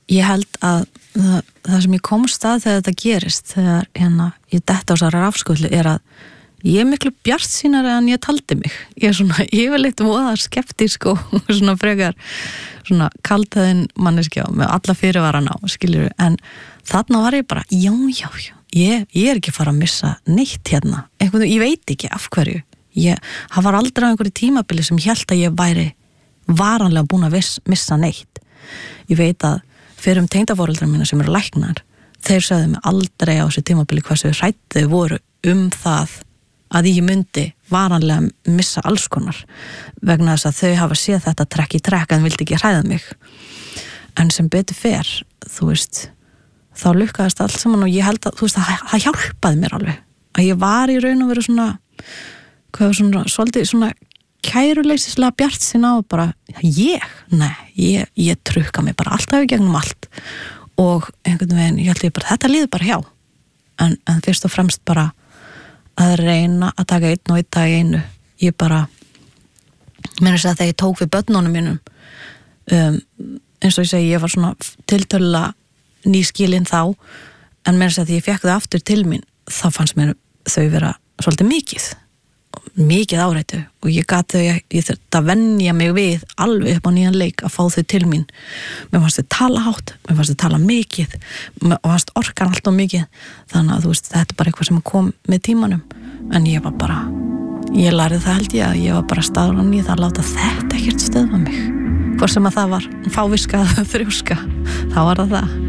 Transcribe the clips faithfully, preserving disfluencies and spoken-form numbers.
ég held að það, það sem ég komst að þegar þetta gerist, þegar hérna ég detta á þessari rafskutlu er að ég er miklu bjartsýnari en ég taldi mig. Ég er svona yfirleitt voða skeptísk og svona frekar svona kaldhæðin manneskja með alla fyrirvarana og skilur, en þarna var ég bara, já, já, já, ég, ég er ekki fara að missa neitt hérna. Einhvern, ég veit ekki af hverju. Ég, það var aldrei á einhverju tímabili sem hélt að ég væri varanlega búin að viss, missa neitt. Ég veit að fyrir um tengdaforeldrar mína sem eru læknar, þeir sagði mig aldrei á þessu tímabili hversu hrætt þau voru um það að ég myndi varanlega missa alls konar vegna þess að þau hafa séð þetta trekk í trekk en vildi ekki hræða mig. En sem betur fer, þú veist, þá lukkaðist allt saman og ég held að, þú veist, að það hjálpaði mér alveg. Að ég var í raun og veru svona, hvað var svona, svolítið svona kæruleysislega bjartsýn á bara, ég, nei, ég, ég trukka mig bara alltaf í gegnum allt og einhvern veginn, ég held ég bara, þetta líður bara hjá. En, en fyrst og fremst bara að reyna að taka einn og einn dag í einu. Ég bara minnst að þegar ég tók við börnunum mínum um, eins og ég segi, ég var svona tiltölulega nýskilin þá, en minnst að því ég fekk þau aftur til mín, þá fannst mér þau vera svolítið mikið mikið áreitu og ég gat þau, ég, ég þurfti að venja mig við alveg upp á nýjan leik að fá þau til mín. Mér fannst þau tala hátt, mér fannst þau tala mikið og fannst orkan allt og mikið, þannig að þú veist, þetta er bara eitthvað sem kom með tímanum, en ég var bara ég lærið það held ég að ég var bara staðran í það að láta þetta ekkert stöðva mig, hvort sem að það var fáviska eða þrjóska, þá var það það.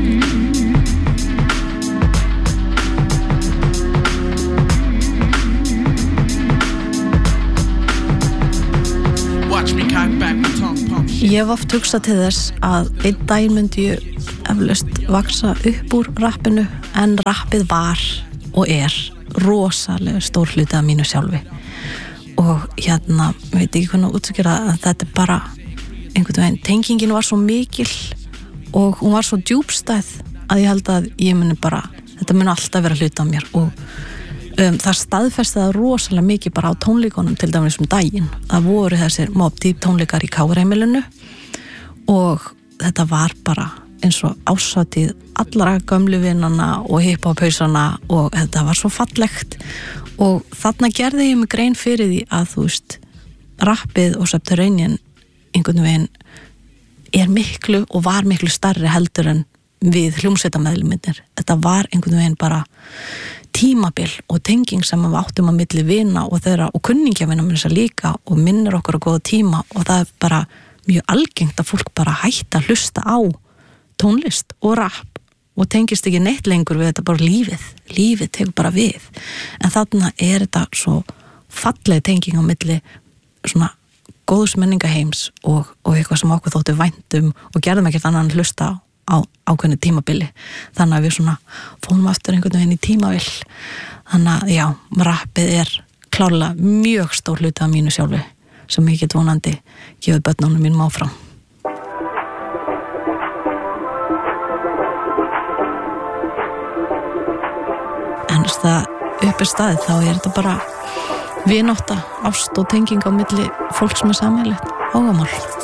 Ég hef oft hugsað til þess að einn daginn myndi ég eflaust vaksa upp úr rappinu, en rappið var og er rosalega stór hluti af mínu sjálfi og hérna, veit ekki hvernig að útskýra að þetta er bara einhvern veginn, tengingin var svo mikil og hún var svo djúpstæð að ég held að ég muni bara, þetta muni alltaf vera hluti af mér og Um, það staðfesti það rosalega mikið bara á tónleikunum til dæmis um daginn. Það voru þessir Mobb Deep tónleikar í K R-heimilinu og þetta var bara eins og ásatíð allra gömlu vinnana og hiphop-hausana og þetta var svo fallegt og þarna gerði ég mig grein fyrir því að þú veist, rappið og Subterranean einhvern veginn er miklu og var miklu starri heldur en við hljómsveitameðlimirnir. Þetta var einhvern veginn bara tímabil og tenging sem við áttum á milli vina og þeirra og kunningjavina með þess að líka og minnir okkur á góða tíma og það er bara mjög algengt að fólk bara hætta að hlusta á tónlist og rapp og tengist ekki neitt lengur við þetta bara lífið, lífið tegur bara við, en þarna er þetta svo falleg tenging á milli svona góðs menningaheims og, og eitthvað sem okkur þóttu væntum og gerðum ekkert annan hlusta á á ákveðnu tímabili, þannig að við svona fórum aftur einhvern veginn í tímavill, þannig að já, rappið er klárlega mjög stór hluti af mínu sjálfi sem ég get vonandi gefið börnunum mínum áfram. En þess að upp er staðið þá er þetta bara vinátta, ást og tenging á milli fólks með sameiginlegt áhugamál.